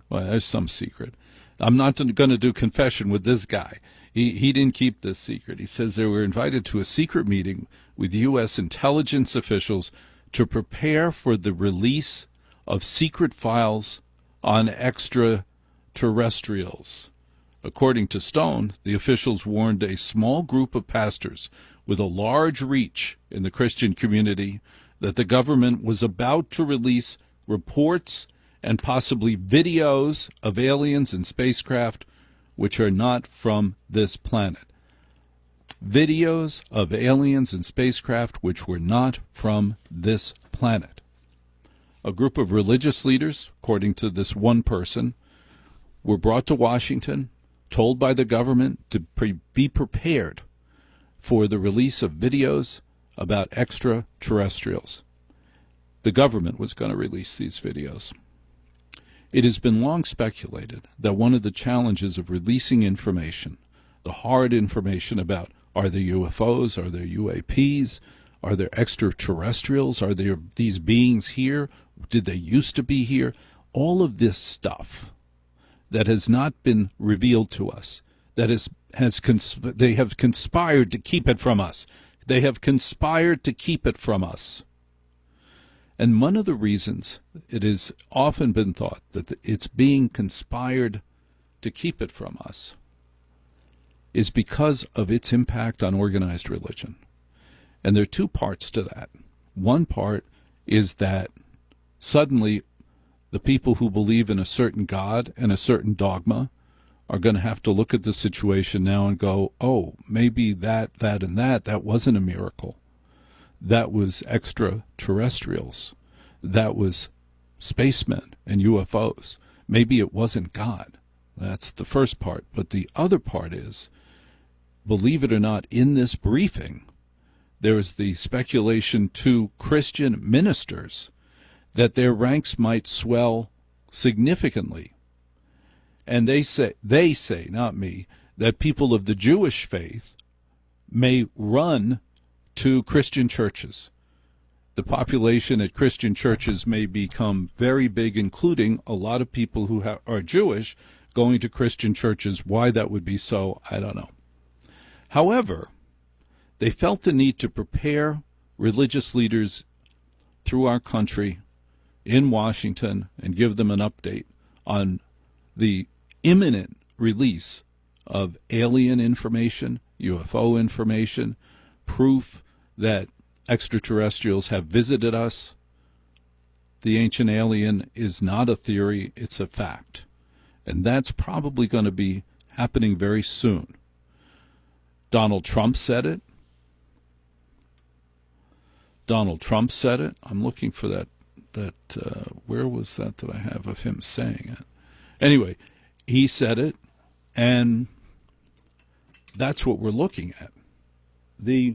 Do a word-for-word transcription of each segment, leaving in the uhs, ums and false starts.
Well, there's some secret. I'm not going to do confession with this guy. He, he didn't keep this secret. He says they were invited to a secret meeting with U S intelligence officials to prepare for the release of secret files on extraterrestrials. According to Stone, the officials warned a small group of pastors with a large reach in the Christian community that the government was about to release reports and possibly videos of aliens and spacecraft which are not from this planet. Videos of aliens and spacecraft which were not from this planet. A group of religious leaders, according to this one person, were brought to Washington, told by the government to pre- be prepared for the release of videos about extraterrestrials. The government was going to release these videos. It has been long speculated that one of the challenges of releasing information, the hard information about are there U F Os, are there U A Ps, are there extraterrestrials, are there these beings here, did they used to be here, all of this stuff that has not been revealed to us, that is, has cons- they have conspired to keep it from us. They have conspired to keep it from us. And one of the reasons it has often been thought that it's being conspired to keep it from us is because of its impact on organized religion. And there are two parts to that. One part is that suddenly the people who believe in a certain God and a certain dogma are going to have to look at the situation now and go, oh, maybe that, that, and that, that wasn't a miracle. That was extraterrestrials. That was spacemen and U F Os. Maybe it wasn't God. That's the first part. But the other part is, believe it or not, in this briefing, there is the speculation to Christian ministers that their ranks might swell significantly. And they say, they say, not me, that people of the Jewish faith may run to Christian churches. The population at Christian churches may become very big, including a lot of people who ha- are Jewish going to Christian churches. Why that would be so, I don't know. However, they felt the need to prepare religious leaders through our country in Washington and give them an update on the imminent release of alien information, U F O information, proof that extraterrestrials have visited us. The ancient alien is not a theory, it's a fact. And that's probably going to be happening very soon. Donald Trump said it. Donald Trump said it. I'm looking for that, that uh, where was that that I have of him saying it? Anyway, he said it, and that's what we're looking at. The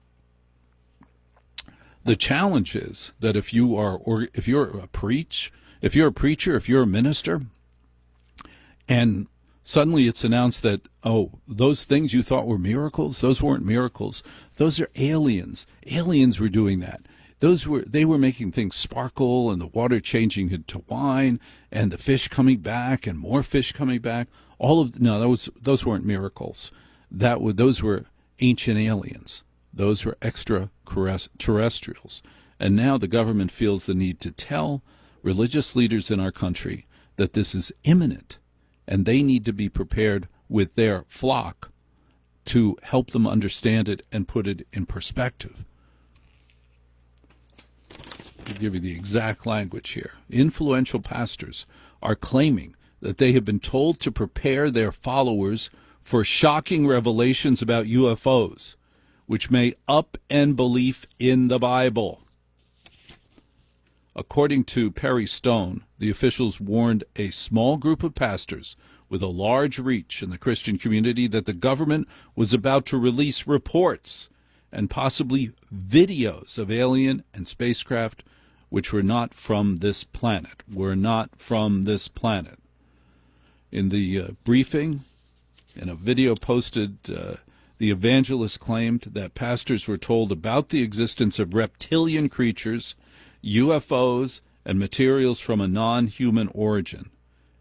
the challenge is that if you are, or if you're a preach, if you're a preacher, if you're a minister, and suddenly it's announced that, oh, those things you thought were miracles, those weren't miracles. Those are aliens. Aliens were doing that. Those were they were making things sparkle, and the water changing into wine, and the fish coming back, and more fish coming back. All of no, those those weren't miracles. That were those were ancient aliens. Those were extraterrestrials. And now the government feels the need to tell religious leaders in our country that this is imminent, and they need to be prepared with their flock to help them understand it and put it in perspective. I'll give you the exact language here. Influential pastors are claiming that they have been told to prepare their followers for shocking revelations about U F Os, which may upend belief in the Bible. According to Perry Stone, the officials warned a small group of pastors with a large reach in the Christian community that the government was about to release reports and possibly videos of alien and spacecraft which were not from this planet, were not from this planet. In the uh, briefing, in a video posted, uh, the evangelist claimed that pastors were told about the existence of reptilian creatures, U F Os, and materials from a non-human origin.